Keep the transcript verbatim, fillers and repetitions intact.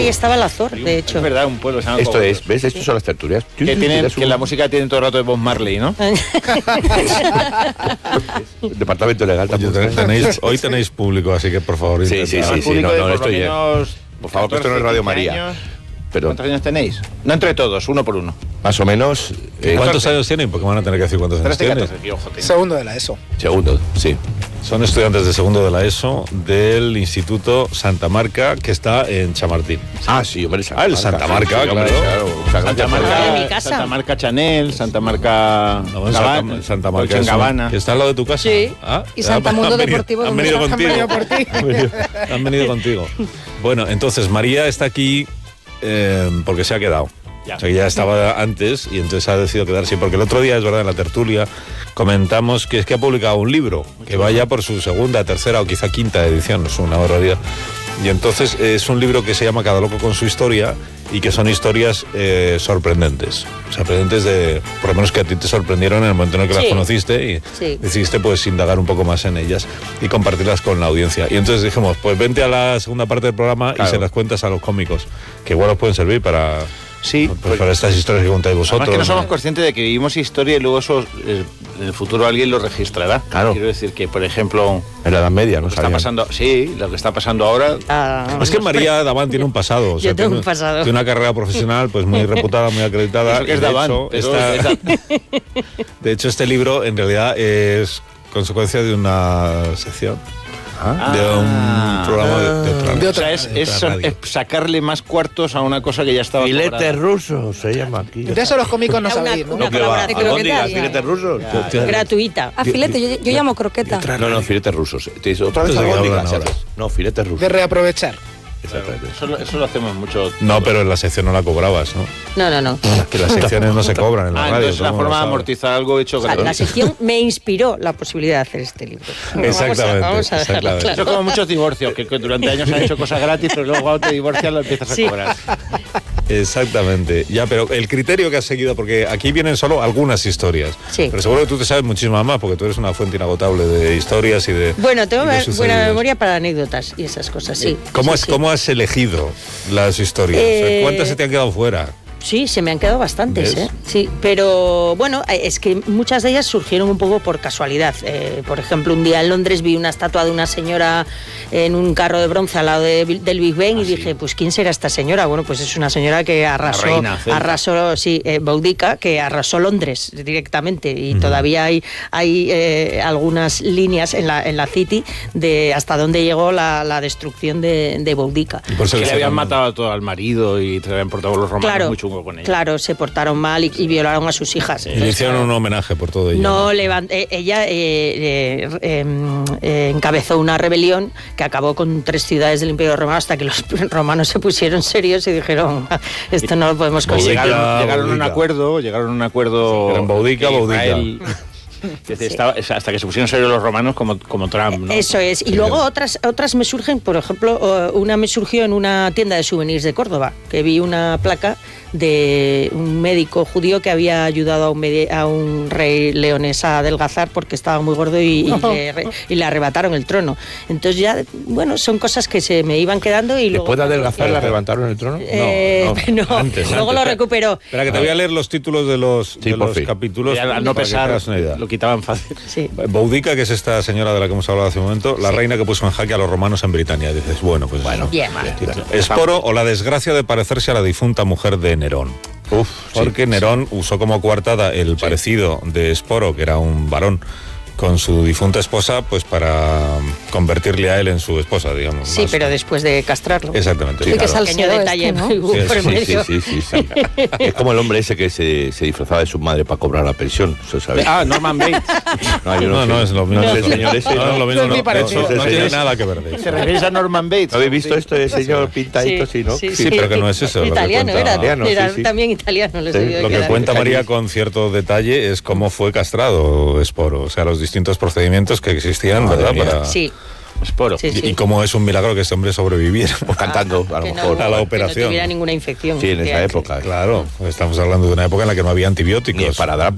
ahí estaba el Azor, de hecho. Es verdad, un pueblo. Esto es, ¿ves? Estos son las tertulias. Que, tienen, que la música tiene todo el rato de Bob Marley, ¿no? Departamento legal tampoco. Oye, tenéis, hoy tenéis público, así que por favor. Sí, sí, sí, sí, no, no, esto ya. Por favor, que esto no es Radio María. Pero, ¿cuántos años tenéis? No entre todos, uno por uno. Más o menos. Eh, ¿Cuántos catorce años tienen? Porque van a tener que decir cuántos años tienen. Segundo de la ESO. Segundo, sí. Son estudiantes de segundo de la ESO del Instituto Santa Marca, que está en Chamartín. Ah, sí, hombre. Ah, el Santa Marca, sí, claro. claro. Santa Marca, de mi casa. Santa Marca Chanel, Santa Marca No, Gabbana, Santa, Santa Marca Dolce and Gabbana. que está al lado de tu casa. Sí. Ah, Y Santa ah, Mundo han venido- Deportivo, Han donde venido han contigo. venido por ti. Han venido, han venido contigo. Bueno, entonces María está aquí eh, porque se ha quedado. Ya. O sea, que ya estaba antes y entonces ha decidido quedarse. Porque el otro día, es verdad, en la tertulia comentamos que es que ha publicado un libro que vaya por su segunda, tercera o quizá quinta edición, es una barbaridad. Y entonces es un libro que se llama Cada loco con su historia y que son historias eh, sorprendentes. Sorprendentes de, por lo menos que a ti te sorprendieron en el momento en el que Sí. las conociste y Sí. decidiste pues indagar un poco más en ellas y compartirlas con la audiencia. Y entonces dijimos, pues vente a la segunda parte del programa Claro. y se las cuentas a los cómicos, que igual os pueden servir para, Sí, pues, para estas historias que contáis vosotros. Además que no somos ¿no? conscientes de que vivimos historia y luego eso eh, en el futuro alguien lo registrará. Claro. Quiero decir que, por ejemplo, En la Edad Media, ¿no? lo que está sabían. pasando, sí, lo que está pasando ahora. Ah, Es que María Davant tiene un pasado. O sea, Yo tengo tiene, un pasado. Tiene una carrera profesional pues muy reputada, muy acreditada. Eso que es y de Davant, hecho, pero esta- es da- de hecho, este libro en realidad es consecuencia de una sección, Ah. de un programa de, de otra, De O otra- sea, es, de es, otra radio. es sacarle más cuartos a una cosa que ya estaba Filete cobrada. ruso se llama aquí. De eso los cómicos no Era una- sabéis, ¿no? una No, que va. colaboración. ¿Albóndigas, croquetas. filetes rusos? gratuita. Ah, filete, yo, yo llamo croqueta. No, no, filetes rusos. Te dice, ¿otra vez Entonces, ¿de qué albóndigas? hablan ahora? No, filetes De rusos. reaprovechar. Exactamente. Eso, lo- eso lo hacemos mucho. No, pero en la sección no la cobrabas, ¿no? No, no, no. Que las secciones no se cobran en la Ah, radio. entonces la ¿cómo lo forma de sabes? amortizar algo hecho O sea, la gratuito. sección me inspiró la posibilidad de hacer este libro. Exactamente, Vamos a, vamos a dejarlo exactamente. Eso claro. es como muchos divorcios, que, que durante años han hecho cosas gratis, pero luego cuando te divorcias lo empiezas Sí. a cobrar. Exactamente. Ya, pero el criterio que has seguido, porque aquí vienen solo algunas historias. Sí. Pero seguro que tú te sabes muchísimas más, porque tú eres una fuente inagotable de historias y de. Bueno, tengo y de buena sucedidos. memoria para anécdotas y esas cosas, sí. ¿Cómo, Sí, has, sí. ¿Cómo has elegido las historias? Eh, ¿Cuántas se te han quedado fuera? Sí, se me han quedado bastantes, ¿Ves? ¿eh? Sí, pero bueno, es que muchas de ellas surgieron un poco por casualidad. Eh, por ejemplo, un día en Londres vi una estatua de una señora en un carro de bronce al lado de- del Big Ben Ah, y sí. dije, pues ¿quién será esta señora? Bueno, pues es una señora que arrasó, reina celta. arrasó, sí, eh, Boudica, que arrasó Londres directamente y todavía hay, hay eh, algunas líneas en la, en la City de hasta dónde llegó la, la destrucción de, de Boudica. Y por eso Que que le se habían llaman- matado a todo al marido y te habían portado los romanos Claro, muy chungo con ella. claro, se portaron mal y, y violaron a sus hijas. Y le Entonces, hicieron claro, un homenaje por todo ello. No, levant- eh, ella eh, eh, eh, eh, encabezó una rebelión que acabó con tres ciudades del Imperio Romano hasta que los romanos se pusieron serios y dijeron, esto no lo podemos Pues conseguir. llegaron, llegaron a un Boudica. acuerdo, llegaron a un acuerdo. Eran Boudica, que Boudica. Israel- que Sí. estaba- hasta que se pusieron serios los romanos como, como Trump, ¿no? Eso es. Y luego otras otras me surgen, por ejemplo, eh, una me surgió en una tienda de souvenirs de Córdoba, que vi una placa de un médico judío que había ayudado a un, medi- a un rey leonés a adelgazar porque estaba muy gordo y, y le, re- y le arrebataron el trono. Entonces ya, bueno, son cosas que se me iban quedando y luego... ¿Después de adelgazar le levantaron el trono? Eh, no, antes, luego antes. lo recuperó. Espera, que te voy a leer los títulos de los, Sí, de por los fin. capítulos. Y al, al no para que te pesar, hagas una idea. lo quitaban fácil. Sí. Boudica, que es esta señora de la que hemos hablado hace un momento, la reina que puso en jaque a los romanos en Britania. Dices, bueno, pues bueno. Bien. Esporo o la desgracia de parecerse a la difunta mujer de Nerón. Uf, Porque sí. Nerón usó como coartada el parecido de Esporo, que era un varón, con su difunta esposa, pues para convertirle a él en su esposa, digamos. Sí, más- pero después de castrarlo. Exactamente. Sí, que claro. sal- Pequeño Salseo detalle, este, ¿no? ¿no? Hubo Sí, por sí, medio. Sí, sí, sí, sí. Es como el hombre ese que se, se disfrazaba de su madre para cobrar la pensión, ¿se sabe? Ah, Norman Bates. No, yo No, sé. no es lo mismo. No es el señor ese. No, es lo mismo, No es no. muy De parecido. hecho, no Ese tiene es- nada que ver de ¿Se eso. refieres a Norman Bates? ¿No habéis visto esto de señor pintadito, sí, no? Sí, pero que no es eso, lo que Italiano cuenta- era, Italiano, era sí, sí. también italiano. Les Sí, debió Lo que quedar. cuenta María con cierto detalle es cómo fue castrado Esporo, o sea, los distintos procedimientos que existían, Madre ¿verdad? mía. Para- Sí, Esporo. sí, sí. Y, y cómo es un milagro que este hombre sobreviviera. Pues cantando, a lo Que no- mejor. a la que operación. no tuviera ninguna infección. Sí, en esa Que- época. Claro, estamos hablando de una época en la que no había antibióticos. Ni para dar